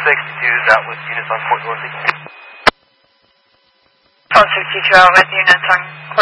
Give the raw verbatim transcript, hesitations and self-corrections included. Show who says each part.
Speaker 1: sixty-two is out with units on Fort Northeast.
Speaker 2: twelve sixty-two out with units on